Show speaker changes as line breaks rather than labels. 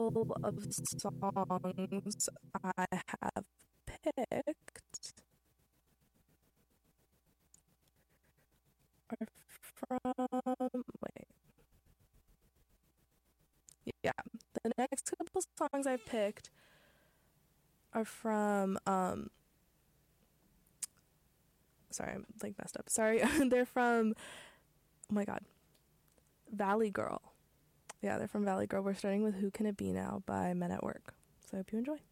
of songs I have picked are from, wait, yeah, the next couple songs I've picked are from, sorry, I'm like messed up. Sorry, they're from, oh my God, Valley Girl. Yeah, they're from Valley Girl. We're starting with Who Can It Be Now by Men at Work. So I hope you enjoy.